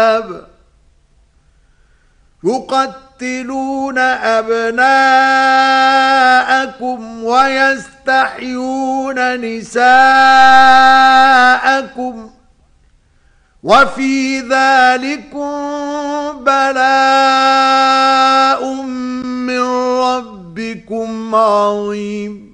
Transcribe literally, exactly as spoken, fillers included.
يقتلون أبناءكم ويستحيون نساءكم وفي ذلكم بلاء من ربكم عظيم.